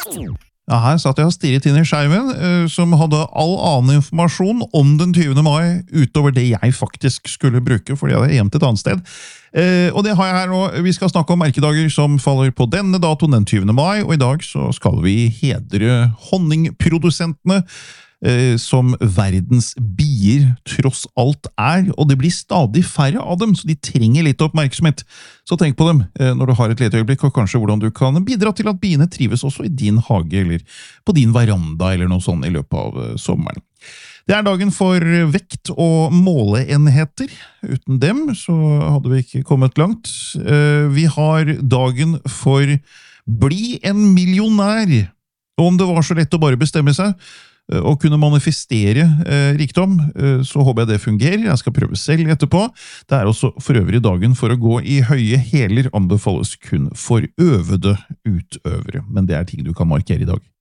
Ja, her satt jeg og stirret inn i skjermen, som hadde all annen informasjon om den 20. mai, utover det jeg faktisk skulle bruke, fordi jeg hadde gjemt et annet sted. Og det har jeg her nå. Vi skal snakke om merkedager som faller på denne datoen, den 20. mai, og i dag så skal vi hedre honningprodusentene, som verdens bier tross alt er, og det blir stadig færre av dem, så de trenger litt oppmerksomhet. Så tenk på dem når du har et lite øyeblikk, og kanskje hvordan du kan bidra til at biene trives også i din hage, eller på din veranda, eller noe sånt i løpet av sommeren. Det er dagen for vekt- og måleenheter. Uten dem så hadde vi ikke kommet langt. Vi har dagen for bli en millionær. Og om det var så lett å bare bestemme seg, og kunne manifestere rikdom, så håper jeg det fungerer. Jeg skal prøve selv etterpå. Det er også for øvrig dagen for å gå i høye hæler anbefales kun for øvede utøvere, men det er ting du kan markere i dag.